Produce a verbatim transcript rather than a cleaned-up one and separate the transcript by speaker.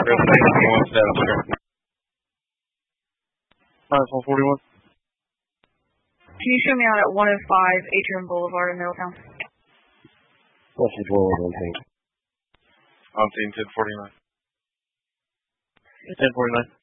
Speaker 1: Chris, one status here.
Speaker 2: Minus one forty-one.
Speaker 3: Can you show me out at one oh five Atrium Boulevard in Middletown?
Speaker 4: Message one one one.
Speaker 1: On scene ten forty-nine.
Speaker 2: ten forty-nine.